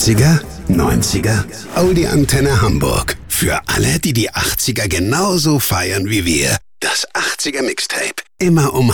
80er, 90er, Oldie Antenne Hamburg. Für alle, die die 80er genauso feiern wie wir. Das 80er Mixtape. Immer um